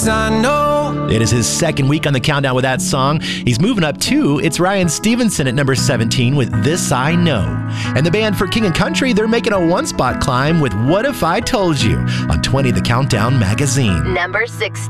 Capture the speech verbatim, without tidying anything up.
This I know. It is his second week on the countdown with that song. He's moving up two. It's Ryan Stevenson at number seventeen with This I Know. And the band for King and Country, they're making a one-spot climb with What If I Told You on twenty The Countdown magazine. Number sixteen.